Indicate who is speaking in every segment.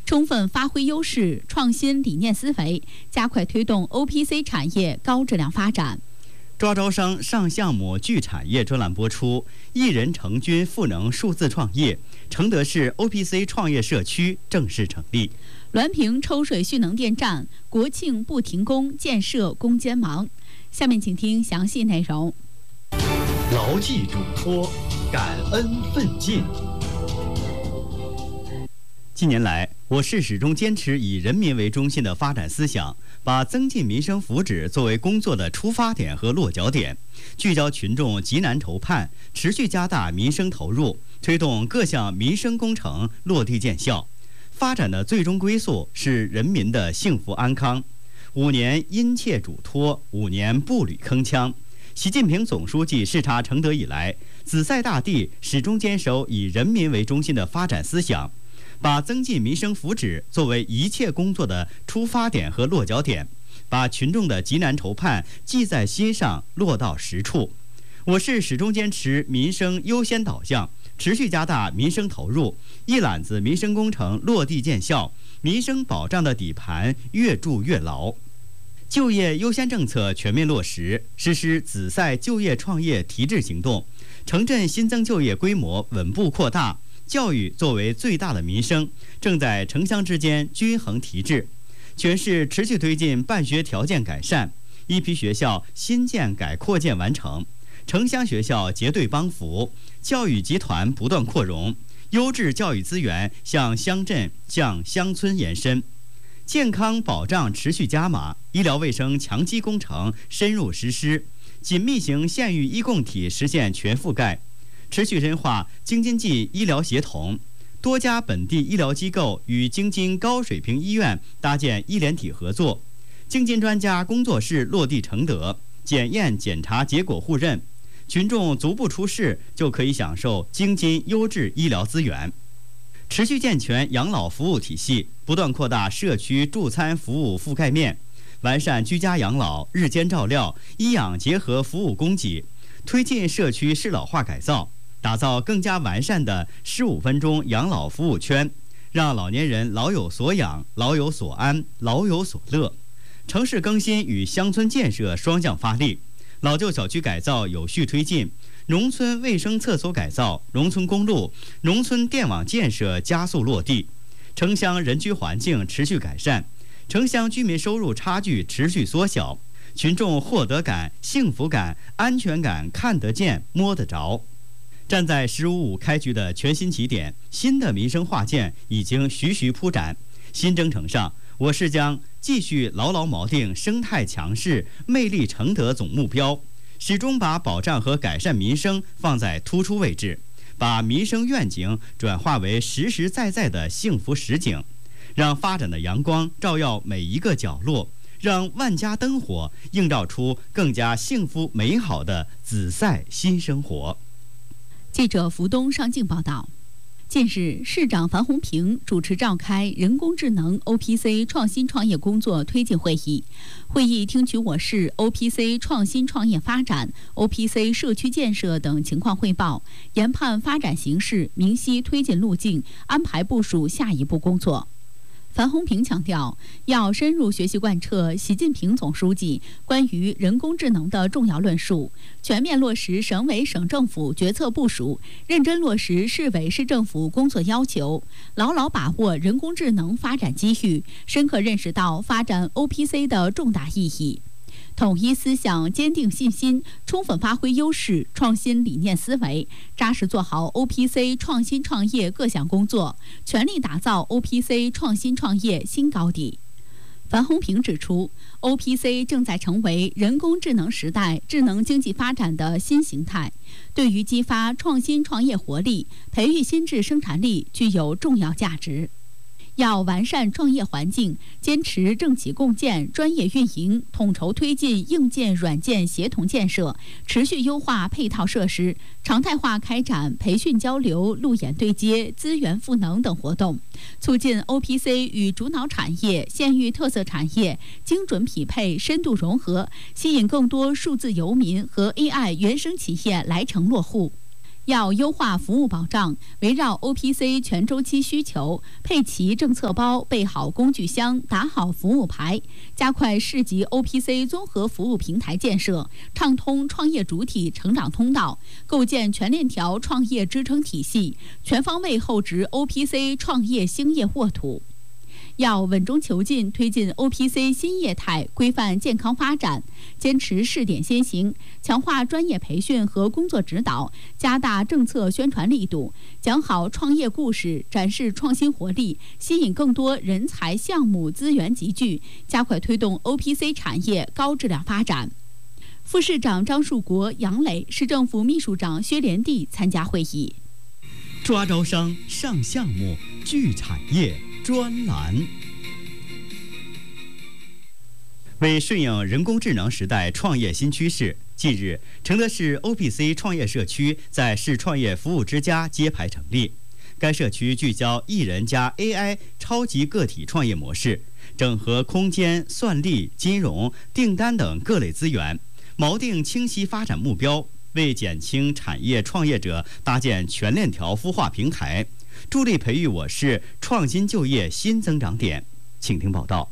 Speaker 1: 充分发挥优势，创新理念思维，加快推动 OPC 产业高质量发展。
Speaker 2: 抓招商上项目聚产业专栏播出，一人成军赋能数字创业，承德市 OPC 创业社区正式成立。
Speaker 1: 滦平抽水蓄能电站国庆不停工，建设攻坚忙。下面请听详细内容。
Speaker 3: 牢记嘱托，感恩奋进。
Speaker 2: 近年来，我市始终坚持以人民为中心的发展思想，把增进民生福祉作为工作的出发点和落脚点，聚焦群众急难愁盼，持续加大民生投入，推动各项民生工程落地见效。发展的最终归宿是人民的幸福安康。5年殷切嘱托，5年步履铿锵。习近平总书记视察承德以来，紫塞大地始终坚守以人民为中心的发展思想，把增进民生福祉作为一切工作的出发点和落脚点，把群众的急难愁盼记在心上，落到实处。我市始终坚持民生优先导向，持续加大民生投入，一揽子民生工程落地见效，民生保障的底盘越筑越牢。就业优先政策全面落实，实施紫塞就业创业提质行动，城镇新增就业规模稳步扩大。教育作为最大的民生，正在城乡之间均衡提质。全市持续推进办学条件改善，一批学校新建改扩建完成，城乡学校结对帮扶，教育集团不断扩容，优质教育资源向乡镇、向乡村延伸。健康保障持续加码，医疗卫生强基工程深入实施，紧密型县域医共体实现全覆盖。持续深化京津冀医疗协同，多家本地医疗机构与京津高水平医院搭建医联体合作，京津专家工作室落地承德，检验检查结果互认，群众足不出市就可以享受京津优质医疗资源。持续健全养老服务体系，不断扩大社区助餐服务覆盖面，完善居家养老、日间照料、医养结合服务供给，推进社区适老化改造，打造更加完善的15分钟养老服务圈，让老年人老有所养、老有所安、老有所乐。城市更新与乡村建设双向发力，老旧小区改造有序推进，农村卫生厕所改造、农村公路、农村电网建设加速落地，城乡人居环境持续改善，城乡居民收入差距持续缩小，群众获得感、幸福感、安全感看得见、摸得着。站在“15+5”开局的全新起点，新的民生画卷已经徐徐铺展。新征程上，我市将继续牢牢锚定生态强势、魅力承德总目标，始终把保障和改善民生放在突出位置，把民生愿景转化为实实在在的幸福实景，让发展的阳光照耀每一个角落，让万家灯火映照出更加幸福美好的紫塞新生活。
Speaker 1: 记者福东上镜报道，近日，市长樊洪平主持召开人工智能 OPC 创新创业工作推进会议。会议听取我市 OPC 创新创业发展、OPC 社区建设等情况汇报，研判发展形势，明晰推进路径，安排部署下一步工作。樊洪平强调，要深入学习贯彻习近平总书记关于人工智能的重要论述，全面落实省委省政府决策部署，认真落实市委市政府工作要求，牢牢把握人工智能发展机遇，深刻认识到发展 OPC 的重大意义。统一思想，坚定信心，充分发挥优势，创新理念思维，扎实做好 OPC 创新创业各项工作，全力打造 OPC 创新创业新高地。樊洪平指出 ，OPC 正在成为人工智能时代智能经济发展的新形态，对于激发创新创业活力、培育新质生产力具有重要价值。要完善创业环境，坚持政企共建、专业运营，统筹推进硬件、软件协同建设，持续优化配套设施，常态化开展培训交流、路演对接、资源赋能等活动，促进 OPC 与主脑产业、县域特色产业精准匹配、深度融合，吸引更多数字游民和 AI 原生企业来城落户。 要优化服务保障，围绕 OPC 全周期需求，配齐政策包，备好工具箱，打好服务牌，加快市级 OPC 综合服务平台建设，畅通创业主体成长通道，构建全链条创业支撑体系，全方位厚植 OPC 创业兴业沃土。要稳中求进，推进 OPC 新业态，规范健康发展，坚持试点先行，强化专业培训和工作指导，加大政策宣传力度，讲好创业故事，展示创新活力，吸引更多人才、项目、资源集聚，加快推动 OPC 产业高质量发展。副市长张树国、杨磊，市政府秘书长薛连娣参加会议。
Speaker 2: 抓招商、上项目、聚产业专栏。为顺应人工智能时代创业新趋势，近日，承德市 OPC 创业社区在市创业服务之家揭牌成立。该社区聚焦1人加 AI 超级个体创业模式，整合空间、算力、金融、订单等各类资源，锚定清晰发展目标，为减轻产业创业者搭建全链条孵化平台，助力培育我市创新就业新增长点。请听报道。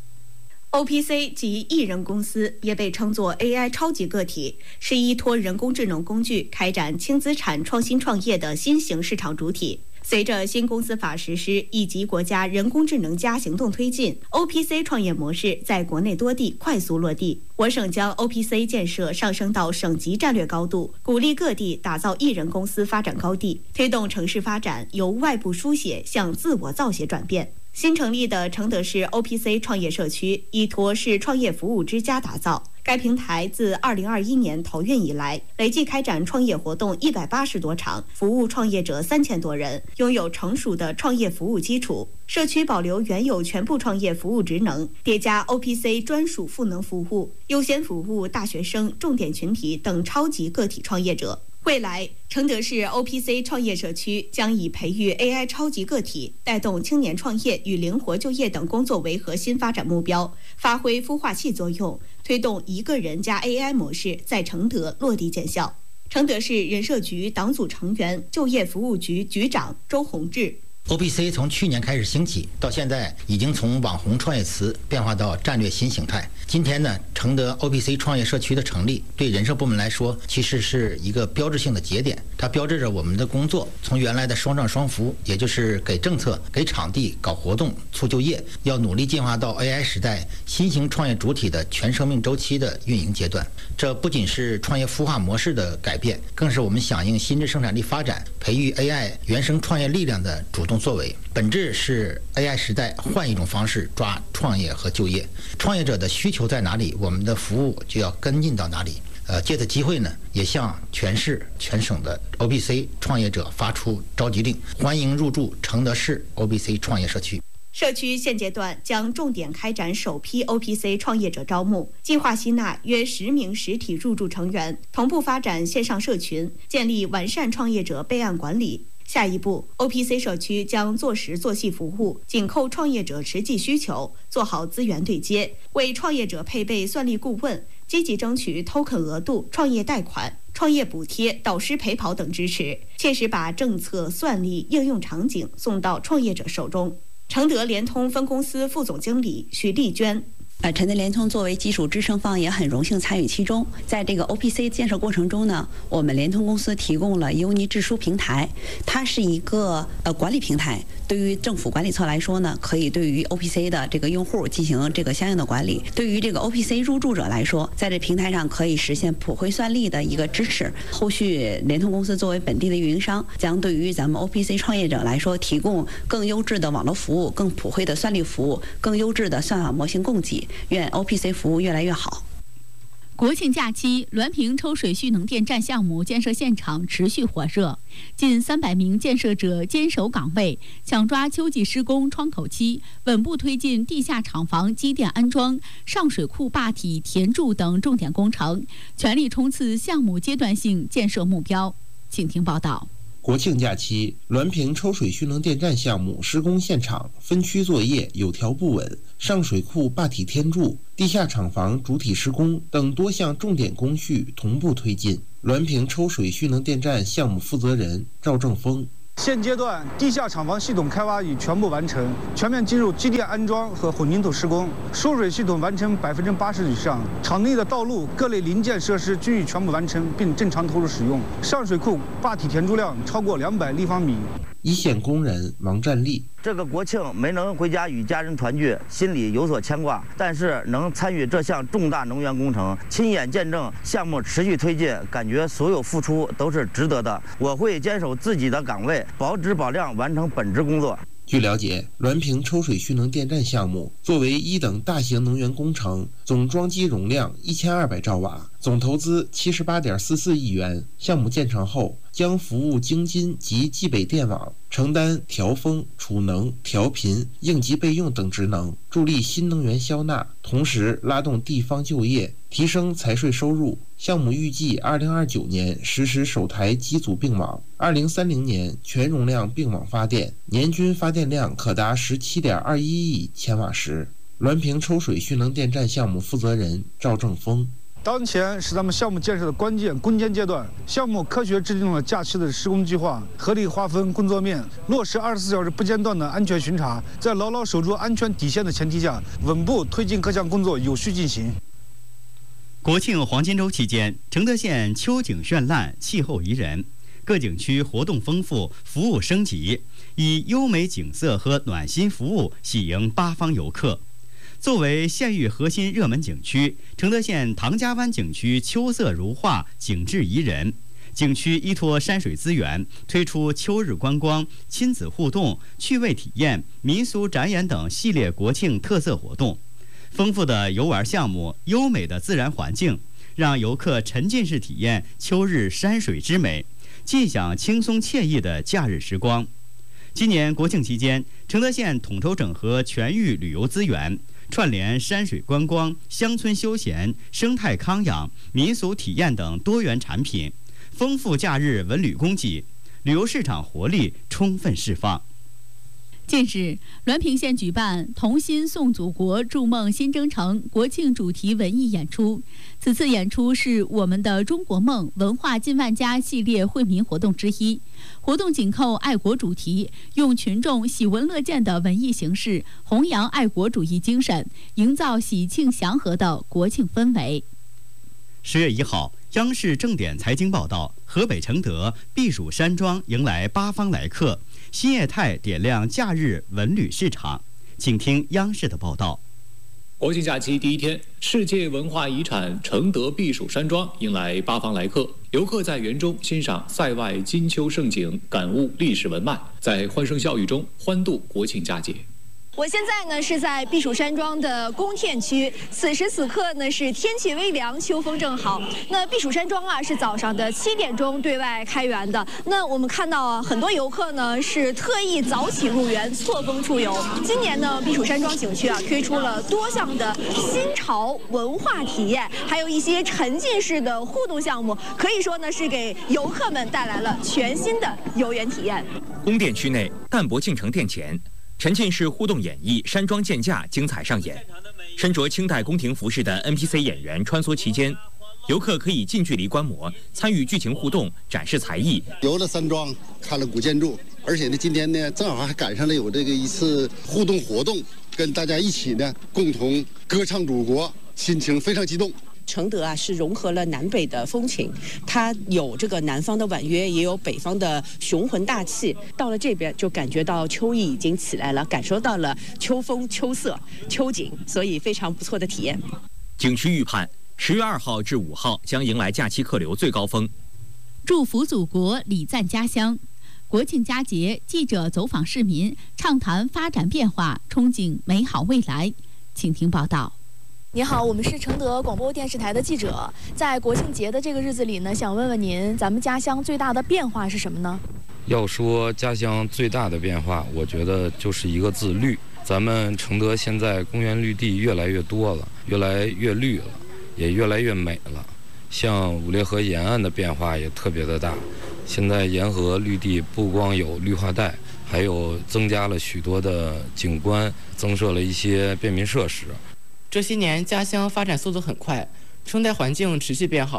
Speaker 4: OPC 即艺人公司，也被称作 AI 超级个体，是依托人工智能工具开展轻资产创新创业的新型市场主体。随着新公司法实施以及国家人工智能加行动推进， OPC 创业模式在国内多地快速落地。我省将 OPC 建设上升到省级战略高度，鼓励各地打造艺人公司发展高地，推动城市发展由外部书写向自我造写转变。新成立的承德市 OPC 创业社区依托市创业服务之家打造。该平台自2021年投运以来，累计开展创业活动180多场，服务创业者3000多人，拥有成熟的创业服务基础。社区保留原有全部创业服务职能，叠加 OPC 专属赋能服务，优先服务大学生、重点群体等超级个体创业者。未来，承德市 OPC 创业社区将以培育 AI 超级个体、带动青年创业与灵活就业等工作为核心发展目标，发挥孵化器作用，推动1个人加 AI 模式在承德落地见效。承德市人社局党组成员、就业服务局局长周宏志。
Speaker 5: OPC 从去年开始兴起，到现在已经从网红创业词变化到战略新形态。今天呢，承德 OPC 创业社区的成立，对人社部门来说，其实是一个标志性的节点。它标志着我们的工作从原来的双障双扶，也就是给政策、给场地、搞活动、促就业，要努力进化到 AI 时代新型创业主体的全生命周期的运营阶段。这不仅是创业孵化模式的改变，更是我们响应新质生产力发展、培育 AI 原生创业力量的主动作为。本质是 AI 时代换一种方式抓创业和就业。创业者的需求在哪里，我们的服务就要跟进到哪里。借此机会呢，也向全市全省的 OPC 创业者发出召集令，欢迎入驻承德市 OPC 创业社区。
Speaker 4: 社区现阶段将重点开展首批 OPC 创业者招募，计划吸纳约10名实体入驻成员，同步发展线上社群，建立完善创业者备案管理。下一步 ，OPC 社区将做实做细服务，紧扣创业者实际需求，做好资源对接，为创业者配备算力顾问，积极争取 token 额度、创业贷款、创业补贴、导师陪跑等支持，切实把政策、算力、应用场景送到创业者手中。承德联通分公司副总经理徐丽娟。
Speaker 6: 承德联通作为技术支撑方，也很荣幸参与其中。在这个 OPC 建设过程中呢，我们联通公司提供了优尼智书平台，它是一个管理平台。对于政府管理侧来说呢，可以对于 OPC 的这个用户进行这个相应的管理。对于这个 OPC 入驻者来说，在这平台上可以实现普惠算力的一个支持。后续联通公司作为本地的运营商，将对于咱们 OPC 创业者来说，提供更优质的网络服务、更普惠的算力服务、更优质的算法模型供给。愿 OPC 服务越来越好。
Speaker 1: 国庆假期，滦平抽水蓄能电站项目建设现场持续火热，近300名建设者坚守岗位，抢抓秋季施工窗口期，稳步推进地下厂房机电安装、上水库坝体填筑等重点工程，全力冲刺项目阶段性建设目标。请听报道。
Speaker 7: 国庆假期，滦平抽水蓄能电站项目施工现场分区作业有条不紊，上水库坝体填筑、地下厂房主体施工等多项重点工序同步推进。 滦平抽水蓄能电站项目负责人赵正峰。
Speaker 8: 现阶段，地下厂房系统开挖已全部完成，全面进入机电安装和混凝土施工，输水系统完成80%以上，场内的道路各类零件设施均已全部完成并正常投入使用。上水库坝体填筑量超过200立方米。
Speaker 7: 一线工人王占利，
Speaker 9: 这个国庆没能回家与家人团聚，心里有所牵挂。但是能参与这项重大能源工程，亲眼见证项目持续推进，感觉所有付出都是值得的。我会坚守自己的岗位，保质保量，完成本职工作。
Speaker 7: 据了解，滦平抽水蓄能电站项目作为一等大型能源工程，总装机容量1200兆瓦，总投资78.44亿元。项目建成后，将服务京津及冀北电网，承担调风、储能、调频、应急备用等职能，助力新能源消纳，同时拉动地方就业，提升财税收入。项目预计2029年实施首台机组并网，2030年全容量并网发电，年均发电量可达17.21亿千瓦时。滦平抽水蓄能电站项目负责人赵正峰。
Speaker 8: 当前是咱们项目建设的关键阶段，项目科学制定了假期的施工计划，合理划分工作面，落实24小时不间断的安全巡查，在牢牢守住安全底线的前提下，稳步推进各项工作有序进行。
Speaker 2: 国庆黄金周期间，承德县秋景绚烂，气候宜人，各景区活动丰富，服务升级，以优美景色和暖心服务喜迎八方游客。作为县域核心热门景区，承德县唐家湾景区秋色如画，景致宜人。景区依托山水资源，推出秋日观光、亲子互动、趣味体验、民俗展演等系列国庆特色活动。丰富的游玩项目、优美的自然环境，让游客沉浸式体验秋日山水之美，尽享轻松惬意的假日时光。今年国庆期间，承德县统筹整合全域旅游资源，串联山水观光、乡村休闲、生态康养、民俗体验等多元产品，丰富假日文旅供给，旅游市场活力充分释放。
Speaker 1: 近日，滦平县举办“同心颂祖国，筑梦新征程”国庆主题文艺演出。此次演出是我们的中国梦文化进万家系列惠民活动之一。活动紧扣爱国主题，用群众喜闻乐见的文艺形式，弘扬爱国主义精神，营造喜庆祥和的国庆氛围。
Speaker 2: 10月1号，央视正点财经报道，河北承德避暑山庄迎来八方来客，新业态点亮假日文旅市场。请听央视的报道。
Speaker 10: 国庆假期第一天，世界文化遗产承德避暑山庄迎来八方来客，游客在园中欣赏塞外金秋盛景，感悟历史文脉，在欢声笑语中欢度国庆佳节。
Speaker 11: 我现在呢是在避暑山庄的宫殿区，此时此刻呢是天气微凉，秋风正好。那避暑山庄啊是早上的7点钟对外开园的。那我们看到啊，很多游客呢是特意早起入园，错峰出游。今年呢，避暑山庄景区啊推出了多项的新潮文化体验，还有一些沉浸式的互动项目，可以说呢是给游客们带来了全新的游园体验。
Speaker 12: 宫殿区内，淡泊进城殿前。沉浸式互动演绎山庄剑架精彩上演，身着清代宫廷服饰的 NPC 演员穿梭其间，游客可以近距离观摩，参与剧情互动，展示才艺。
Speaker 13: 游了山庄，看了古建筑，而且呢，今天呢正好还赶上了有这个一次互动活动，跟大家一起呢共同歌唱祖国，心情非常激动。
Speaker 14: 承德啊是融合了南北的风情，它有这个南方的婉约，也有北方的雄浑大气。到了这边就感觉到秋意已经起来了，感受到了秋风、秋色、秋景，所以非常不错的体验。
Speaker 12: 景区预判10月2号至5号将迎来假期客流最高峰。
Speaker 1: 祝福祖国，礼赞家乡。国庆佳节，记者走访市民，畅谈发展变化，憧憬美好未来。请听报道。
Speaker 15: 你好，我们是承德广播电视台的记者。在国庆节的这个日子里呢，想问问您，咱们家乡最大的变化是什么呢？
Speaker 16: 要说家乡最大的变化，我觉得就是一个字：绿。咱们承德现在公园绿地越来越多了，越来越绿了，也越来越美了。像五列河沿岸的变化也特别的大，现在沿河绿地不光有绿化带，还有增加了许多的景观，增设了一些便民设施。
Speaker 17: 这些年，家乡发展速度很快，生态环境持续变好，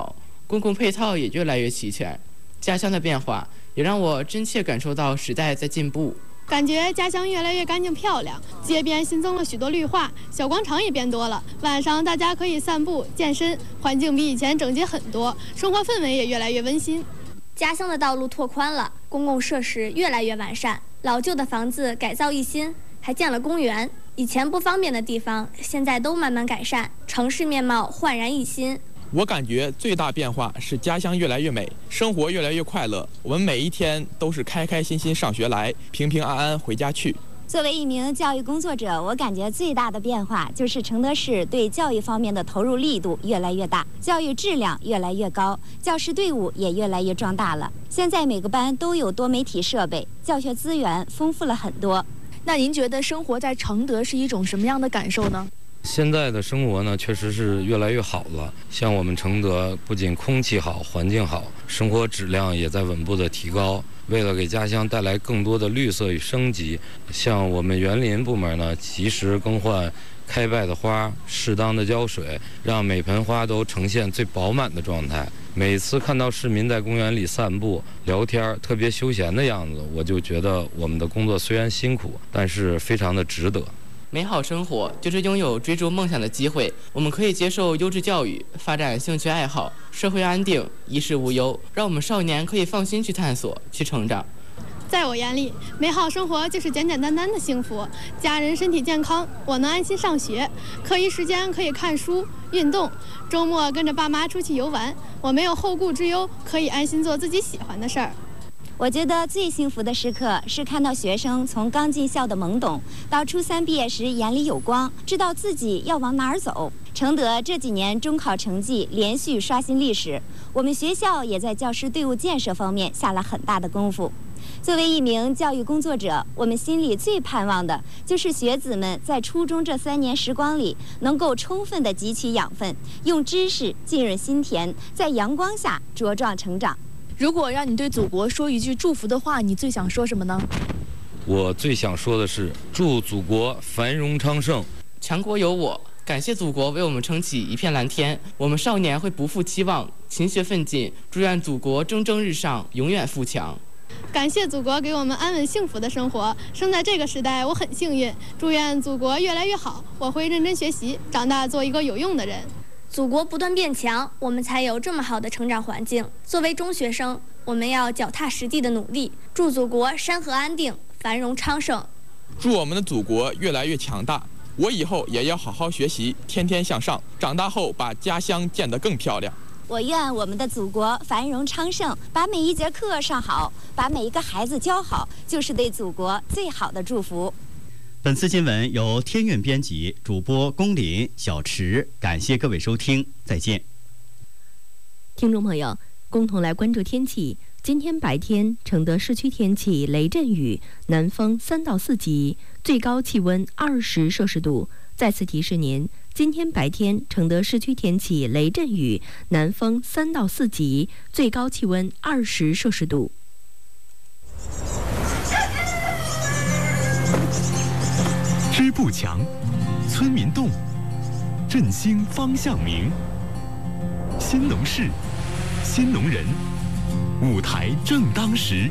Speaker 17: 公共配套也越来越齐全。家乡的变化也让我真切感受到时代在进步。
Speaker 18: 感觉家乡越来越干净漂亮，街边新增了许多绿化，小广场也变多了。晚上大家可以散步、健身，环境比以前整洁很多，生活氛围也越来越温馨。
Speaker 19: 家乡的道路拓宽了，公共设施越来越完善，老旧的房子改造一新，还建了公园。以前不方便的地方，现在都慢慢改善，城市面貌焕然一新。
Speaker 20: 我感觉最大变化是家乡越来越美，生活越来越快乐。我们每一天都是开开心心上学来，平平安安回家去。
Speaker 21: 作为一名教育工作者，我感觉最大的变化就是承德市对教育方面的投入力度越来越大，教育质量越来越高，教师队伍也越来越壮大了。现在每个班都有多媒体设备，教学资源丰富了很多。
Speaker 15: 那您觉得生活在承德是一种什么样的感受呢？
Speaker 16: 现在的生活呢，确实是越来越好了。像我们承德，不仅空气好、环境好，生活质量也在稳步的提高。为了给家乡带来更多的绿色与升级，像我们园林部门呢，及时更换开败的花，适当的浇水，让每盆花都呈现最饱满的状态。每次看到市民在公园里散步、聊天，特别休闲的样子，我就觉得我们的工作虽然辛苦，但是非常的值得。
Speaker 17: 美好生活就是拥有追逐梦想的机会，我们可以接受优质教育，发展兴趣爱好，社会安定，衣食无忧，让我们少年可以放心去探索、去成长。
Speaker 18: 在我眼里，美好生活就是简简单单的幸福，家人身体健康，我能安心上学，课余时间可以看书、运动，周末跟着爸妈出去游玩，我没有后顾之忧，可以安心做自己喜欢的事儿。
Speaker 21: 我觉得最幸福的时刻是看到学生从刚进校的懵懂到初3毕业时眼里有光，知道自己要往哪儿走。承德这几年中考成绩连续刷新历史，我们学校也在教师队伍建设方面下了很大的功夫。作为一名教育工作者，我们心里最盼望的就是学子们在初中这3年时光里能够充分地汲取养分，用知识浸润心田，在阳光下茁壮成长。
Speaker 15: 如果让你对祖国说一句祝福的话，你最想说什么呢？
Speaker 16: 我最想说的是，祝祖国繁荣昌盛，
Speaker 17: 强国有我。感谢祖国为我们撑起一片蓝天，我们少年会不负期望，勤学奋进，祝愿祖国蒸蒸日上，永远富强。
Speaker 18: 感谢祖国给我们安稳幸福的生活，生在这个时代我很幸运，祝愿祖国越来越好，我会认真学习，长大做一个有用的人。
Speaker 19: 祖国不断变强，我们才有这么好的成长环境。作为中学生，我们要脚踏实地的努力，祝祖国山河安定，繁荣昌盛。
Speaker 20: 祝我们的祖国越来越强大。我以后也要好好学习，天天向上，长大后把家乡建得更漂亮。
Speaker 21: 我愿我们的祖国繁荣昌盛，把每一节课上好，把每一个孩子教好，就是对祖国最好的祝福。
Speaker 2: 本次新闻由天韵编辑，主播龚林、小池，感谢各位收听，再见。
Speaker 1: 听众朋友，共同来关注天气。今天白天，承德市区天气雷阵雨，南风3到4级，最高气温20摄氏度。再次提示您，今天白天，承德市区天气雷阵雨，南风3到4级，最高气温20摄氏度。
Speaker 22: 支部强，村民动，振兴方向明。新农事，新农人，舞台正当时。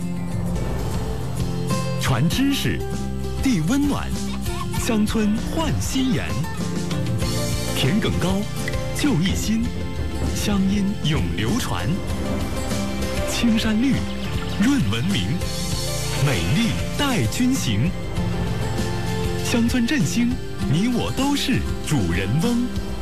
Speaker 22: 传知识，递温暖，乡村焕新颜。田埂高，就一心，乡音永流传。青山绿，润文明，美丽带军行。乡村振兴，你我都是主人翁。